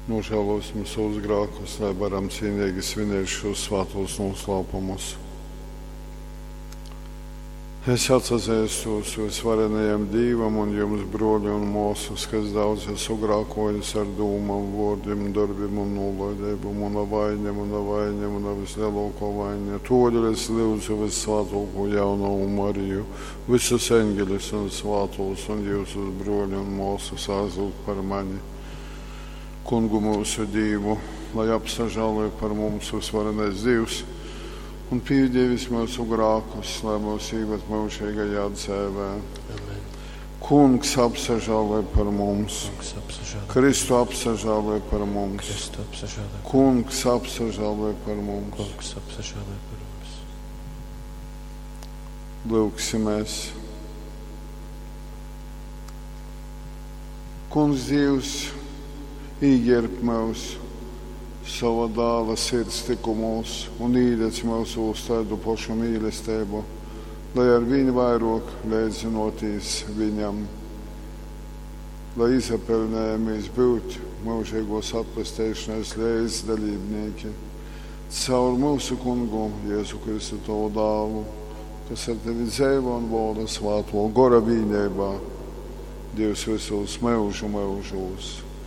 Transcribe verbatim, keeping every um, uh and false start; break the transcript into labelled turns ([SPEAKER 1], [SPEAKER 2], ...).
[SPEAKER 1] nožēlos mūsu grēkus, lai varam cienīgi svinēt šos svētos noslēpumus. Es atsazīstos jūs varenajam Dīvam un jums, broļi un mūsus, kas daudz esmu grēkojis ar dūmām, vārdiem, darbiem un nolaidībām, un vainiem, un vainiem, un vislielāko vainu. Todēļ es lūdzu visvētāko jauno Mariju, visus eņģeļus un svētos, un jūsus, broļi un mūsus, aizlūgt par mani. Kungu mūsu Dievu, lai apsažāloja par mums visvarenais Dievs, un piedevis mūsu grēkus, lai mūs ievad mūžīgajā dzīvē. Kungs apsažāloja par mums, Kristu apsažāloja par mums, Kungs apsažāloja par mums. Lūksimies. Kungs Dievs, ieģērb mūsu sava dāla sirds tikumos un īdec mūsu uz tādu pašu mīlestību, lai ar viņu vairāk līdzinoties viņam, lai izapelnējamies būt mūžīgos atpestēšanas līdzdalībnieki caur mūsu Kungu Jēzu Kristu tavu dālu, kas ar tevi dzīvo un valda svēto gara vienībā, Dievs visos mūžu mūžos.